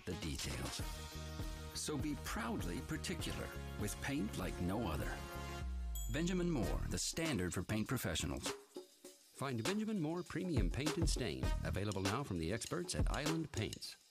the details. So be proudly particular with paint like no other. Benjamin Moore, the standard for paint professionals. Find Benjamin Moore Premium Paint and Stain, available now from the experts at Island Paints.